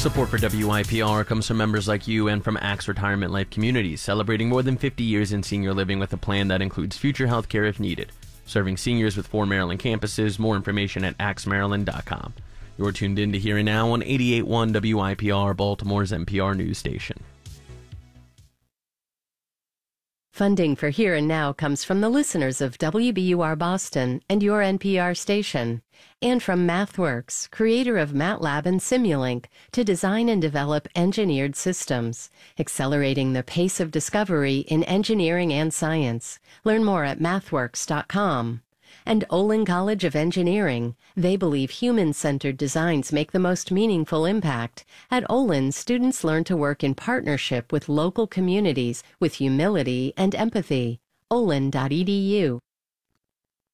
Support for WIPR comes from members like you and from AXE Retirement Life Communities, celebrating more than 50 years in senior living with a plan that includes future health care if needed. Serving seniors with 4 Maryland campuses. More information at axemaryland.com. You're tuned in to Here and Now on 88.1 WIPR, Baltimore's NPR news station. Funding for Here and Now comes from the listeners of WBUR Boston and your NPR station, and from MathWorks, creator of MATLAB and Simulink, to design and develop engineered systems, accelerating the pace of discovery in engineering and science. Learn more at mathworks.com. And Olin College of Engineering. They believe human-centered designs make the most meaningful impact. At Olin, students learn to work in partnership with local communities with humility and empathy. olin.edu